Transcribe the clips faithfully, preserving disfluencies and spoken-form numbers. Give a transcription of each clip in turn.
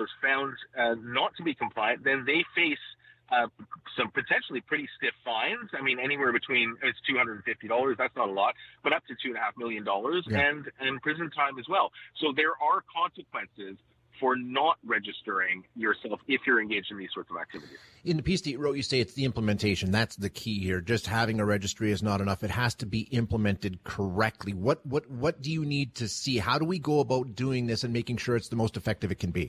was found uh, not to be compliant, then they face uh, some potentially pretty stiff fines. I mean, anywhere between, it's two hundred fifty dollars, that's not a lot, but up to two point five million dollars, yeah. and, and prison time as well. So there are consequences for not registering yourself if you're engaged in these sorts of activities. In the piece that you wrote, you say it's the implementation. That's the key here. Just having a registry is not enough. It has to be implemented correctly. What, what, what do you need to see? How do we go about doing this and making sure it's the most effective it can be?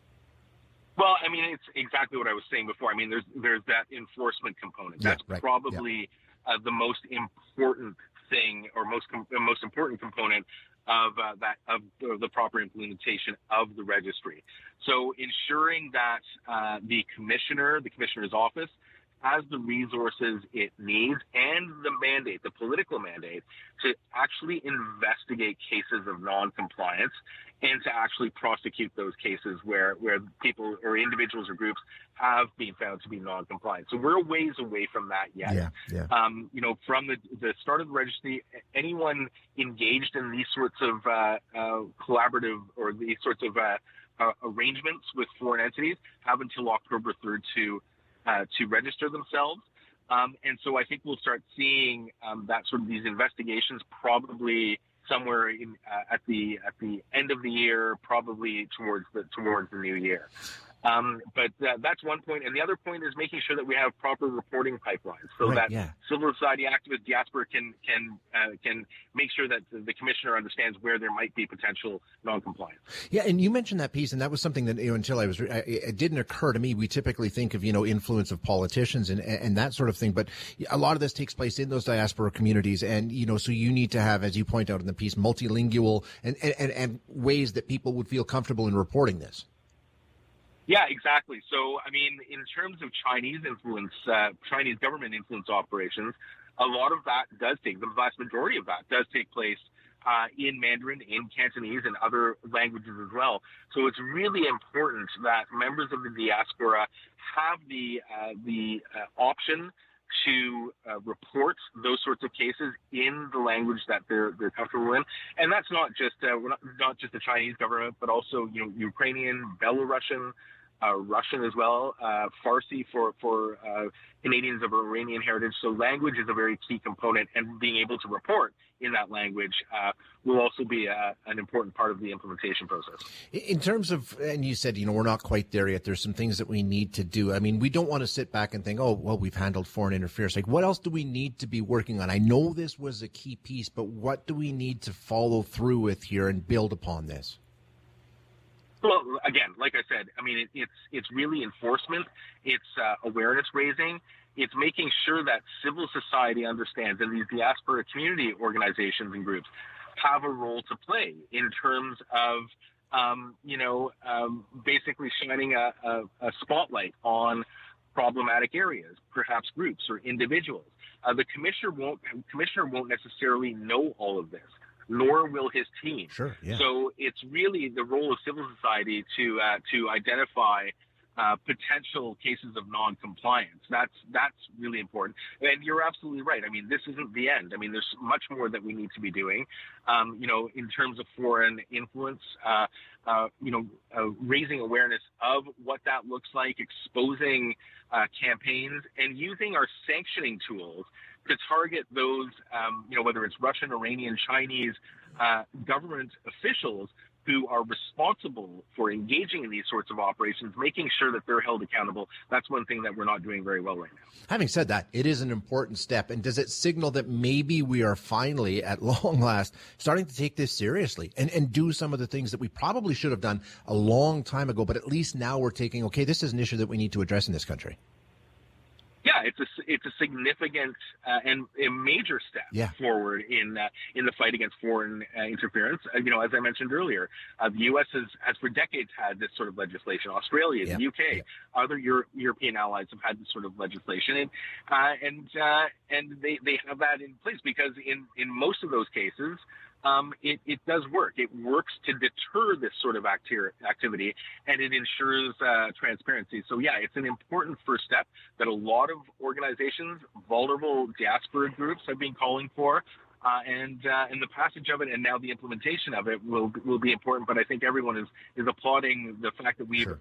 Well, I mean, it's exactly what I was saying before. I mean, there's, there's that enforcement component. That's yeah, right. probably yeah. uh, the most important thing or most, com- the most important component of uh, that of the, the proper implementation of the registry. So ensuring that uh, the commissioner, the commissioner's office, has the resources it needs and the mandate, the political mandate, to actually investigate cases of non-compliance and to actually prosecute those cases where, where people or individuals or groups have been found to be non-compliant. So we're a ways away from that yet. Yeah, yeah. Um, you know, from the, the start of the registry, anyone engaged in these sorts of uh, uh, collaborative or these sorts of uh, uh, arrangements with foreign entities have until October third to Uh, to register themselves. Um, and so I think we'll start seeing um, that sort of these investigations probably somewhere in, uh, at the at the end of the year, probably towards the towards the new year. Um, but uh, that's one point. And the other point is making sure that we have proper reporting pipelines so right, that yeah. civil society activists, diaspora can can uh, can make sure that the, the commissioner understands where there might be potential non-compliance. Yeah, and you mentioned that piece, and that was something that, you know, until I was, I, it didn't occur to me. We typically think of, you know, influence of politicians and, and that sort of thing, but a lot of this takes place in those diaspora communities. And, you know, so you need to have, as you point out in the piece, multilingual and, and, and ways that people would feel comfortable in reporting this. Yeah, exactly. So, I mean, in terms of Chinese influence, uh, Chinese government influence operations, a lot of that does take, the vast majority of that does take place uh, in Mandarin, in Cantonese, and other languages as well. So it's really important that members of the diaspora have the uh, the uh, option to uh, report those sorts of cases in the language that they're they're comfortable in, and that's not just uh, we're not, not just the Chinese government, but also, you know, Ukrainian, Belarusian, uh, Russian as well, uh, Farsi for for uh, Canadians of Iranian heritage. So language is a very key component, and being able to report in that language uh, will also be a, an important part of the implementation process. In terms of, and you said, you know, we're not quite there yet. There's some things that we need to do. I mean, we don't want to sit back and think, oh, well, we've handled foreign interference. Like, what else do we need to be working on? I know this was a key piece, but what do we need to follow through with here and build upon this? Well, again, like I said, I mean, it, it's it's really enforcement. It's uh, awareness raising. It's making sure that civil society understands, and these diaspora community organizations and groups have a role to play in terms of, um, you know, um, basically shining a, a, a spotlight on problematic areas, perhaps groups or individuals. Uh, the commissioner won't commissioner won't necessarily know all of this, nor will his team. Sure, yeah. So it's really the role of civil society to uh, to identify uh, potential cases of non-compliance. That's that's really important. And you're absolutely right. I mean, this isn't the end. I mean, there's much more that we need to be doing. Um, you know, in terms of foreign influence, uh, uh, you know, uh, raising awareness of what that looks like, exposing uh, campaigns, and using our sanctioning tools to target those, um, you know, whether it's Russian, Iranian, Chinese uh, government officials who are responsible for engaging in these sorts of operations, making sure that they're held accountable. That's one thing that we're not doing very well right now. Having said that, it is an important step. And does it signal that maybe we are finally, at long last, starting to take this seriously and, and do some of the things that we probably should have done a long time ago, but at least now we're taking, okay, this is an issue that we need to address in this country? Yeah, it's a it's a significant uh, and a major step yeah. forward in uh, in the fight against foreign uh, interference. Uh, you know, as I mentioned earlier, uh, the U S has, has for decades had this sort of legislation. Australia, yeah. the U K, yeah. other Euro- European allies have had this sort of legislation, and uh, and uh, and they, they have that in place because in, in most of those cases, Um, it, it does work. It works to deter this sort of acti- activity, and it ensures uh, transparency. So, yeah, it's an important first step that a lot of organizations, vulnerable diaspora groups, have been calling for. Uh, and uh, and the passage of it and now the implementation of it will will be important. But I think everyone is, is applauding the fact that we've sure.